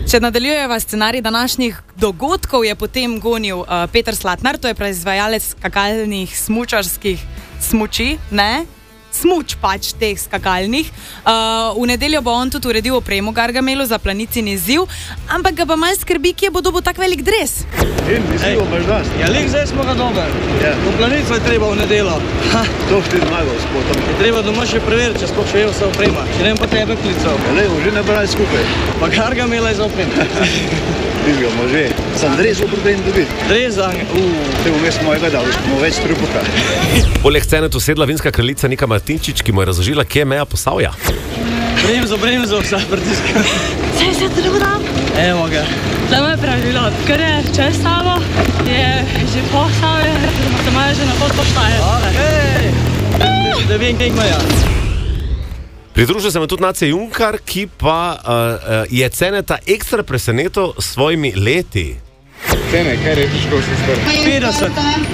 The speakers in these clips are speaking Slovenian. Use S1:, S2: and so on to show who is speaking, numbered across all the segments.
S1: Če nadaljujeva scenarij današnjih dogodkov, je potem gonil Peter Slatnar, to je proizvajalec skakalnih smučarskih smuči, ne? Smuč pač teh skakalnih. V nedeljo bo on tudi uredil opremo Gargamelu za planitin izziv, ampak ga pa malo skrbi, kje bo dobil tak velik dres.
S2: Izziv boš daš.
S3: Ja, lik zdaj smo ga dober. V planico je treba v nedeljo.
S2: To ti zmagal s potom.
S3: Je treba doma še preveriti, če sploh še je vse oprema. Če ne pa tebe klical.
S2: Že ne brali skupaj.
S3: Pa Gargamela je za oprema.
S2: Izgamo že. Sam dres uprotein dobiti.
S3: Dres za nje.
S2: Te bom jaz mojega dal, smo več trupuka.
S4: Poleg scene tu sedla vinska kraljica Nika Martinčič, ki mu je razložila, kje je meja Posavja.
S3: Bremzo, vsa pritiska.
S5: Saj se trudam.
S3: Evo ga.
S5: Zdaj me je pravilo, ker je čez Savo, je že po Savi, se imajo že na pot poštaje.
S3: Da vem, kaj meja.
S4: Pridružil se me tudi Nace Junkar, ki pa je Ceneta ekstra presenetil s svojimi leti.
S2: Cene, kaj rečiš, ko si star?
S3: 50.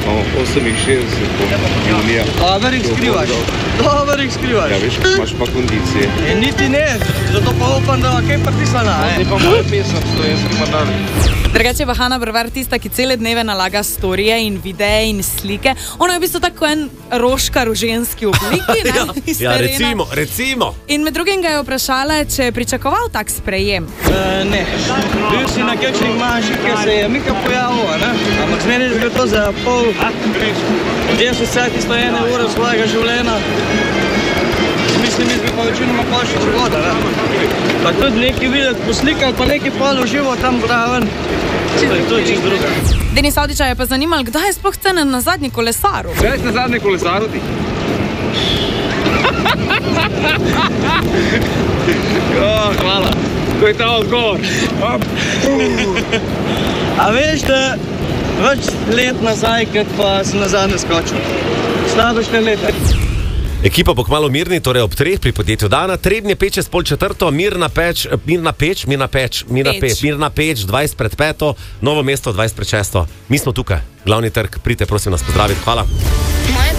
S2: 68 junija.
S3: Dober jih skrivaš.
S2: Ja, veš, imaš pa kondicije.
S3: Niti ne, zato pa upam, da kaj pritisnjena.
S2: Ne pa moja pesem, slovenski mandal.
S1: Drugače pa Hana Brvar tista, ki cele dneve nalaga storije in videe in slike. Ona je v bistvu tako en roškar v ženski obliki, ne?
S4: Ja, recimo.
S1: In med drugim ga je vprašala, če je pričakoval tak sprejem.
S3: Ne, bil si na kakšnih manjših, ker se je Mika pojavil, ne? Ampak zmeni je to za pol 10 sati 101 ure svojega življenja. Mislim, bi pa večinoma pašel voda, ne? Pa tudi nekaj videti poslikati, pa nekaj pol uživo tam braven. To je čisto druga.
S1: Denis Avdića je pa zanimal, kdaj je sploh Cenen na zadnji kolesaru.
S2: Kdaj si na zadnji kolesaru ti?
S3: Hvala.
S2: To je ta odgovor.
S3: A veš, da več let nazaj, kot pa sem na zadnje skočil. Slabo 4 leta.
S4: Ekipa bo kmalu mirni, torej ob 3 pri podjetju Dana. Trebnje peče s 3:30, Mirna Peč, 20 pred 5, Novo mesto 20 pred 6. Mi smo tukaj, glavni trg, pridite prosim nas pozdraviti, hvala.